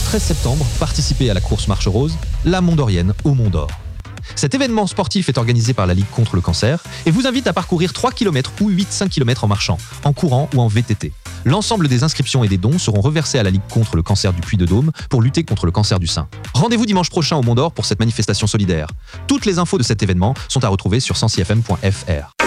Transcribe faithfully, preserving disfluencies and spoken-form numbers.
treize septembre, participez à la course Marche Rose, la Mont-Dorienne au Mont d'Or. Cet événement sportif est organisé par la Ligue contre le cancer et vous invite à parcourir trois kilomètres ou huit cinq kilomètres en marchant, en courant ou en V T T. L'ensemble des inscriptions et des dons seront reversés à la Ligue contre le cancer du Puy-de-Dôme pour lutter contre le cancer du sein. Rendez-vous dimanche prochain au Mont d'Or pour cette manifestation solidaire. Toutes les infos de cet événement sont à retrouver sur cent six f m point f r.